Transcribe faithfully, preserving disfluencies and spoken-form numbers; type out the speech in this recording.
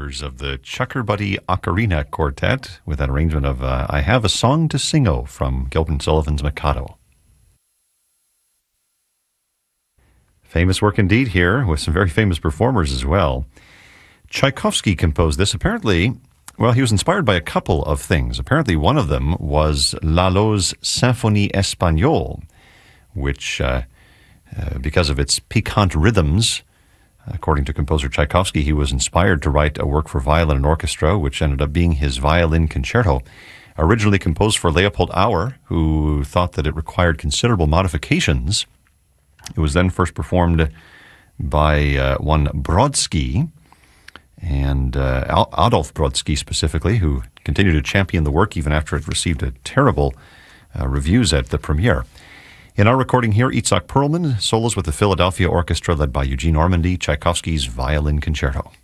members of the Chuckerbuddy Ocarina Quartet with an arrangement of uh, I Have a Song to Sing-O from Gilbert and Sullivan's Mikado. Famous work indeed here, with some very famous performers as well. Tchaikovsky composed this. Apparently, well, he was inspired by a couple of things. Apparently, one of them was Lalo's Symphonie Espagnole, which, uh, uh, because of its piquant rhythms, according to composer Tchaikovsky, he was inspired to write a work for violin and orchestra, which ended up being his violin concerto, originally composed for Leopold Auer, who thought that it required considerable modifications. It was then first performed by uh, one Brodsky, and uh, Adolf Brodsky specifically, who continued to champion the work even after it received a terrible uh, reviews at the premiere. In our recording here, Itzhak Perlman solos with the Philadelphia Orchestra led by Eugene Ormandy, Tchaikovsky's Violin Concerto.